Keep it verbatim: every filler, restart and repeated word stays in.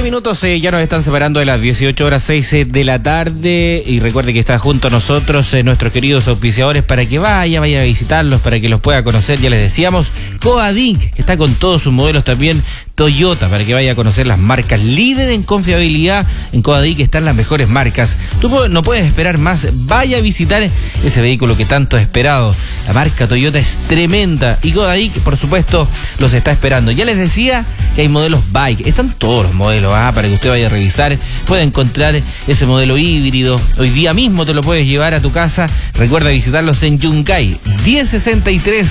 minutos eh, ya nos están separando de las dieciocho horas seis eh, de la tarde. Y recuerde que está junto a nosotros eh, nuestros queridos auspiciadores para que vaya, vaya a visitarlos, para que los pueda conocer. Ya les decíamos, Coadinc, que está con todos sus modelos también. Toyota, para que vaya a conocer las marcas líder en confiabilidad. En Coadinc están las mejores marcas. Tú no puedes esperar más. Vaya a visitar ese vehículo que tanto has esperado. La marca Toyota es tremenda y Coadinc, por supuesto, los está esperando. Ya les decía que hay modelos bike. Están todos los modelos, ¿ah? Para que usted vaya a revisar. Puede encontrar ese modelo híbrido. Hoy día mismo te lo puedes llevar a tu casa. Recuerda visitarlos en Yungay diez sesenta y tres.